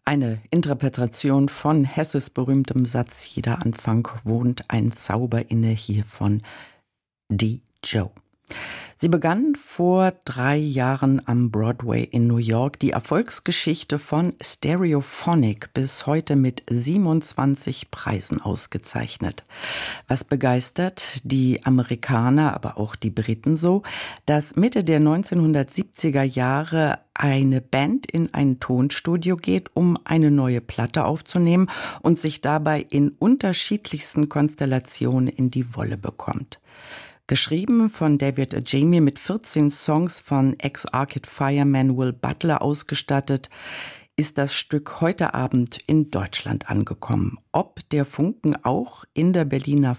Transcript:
Eine Interpretation von Hesses berühmtem Satz „Jeder Anfang wohnt ein Zauber inne", hier von Dee Joe. Sie begann vor 3 Jahren am Broadway in New York, die Erfolgsgeschichte von Stereophonic, bis heute mit 27 Preisen ausgezeichnet. Was begeistert die Amerikaner, aber auch die Briten so, dass Mitte der 1970er Jahre eine Band in ein Tonstudio geht, um eine neue Platte aufzunehmen und sich dabei in unterschiedlichsten Konstellationen in die Wolle bekommt. Geschrieben von David Ajami, mit 14 Songs von Ex-Arcade Fireman Will Butler ausgestattet, ist das Stück heute Abend in Deutschland angekommen. Ob der Funken auch in der Berliner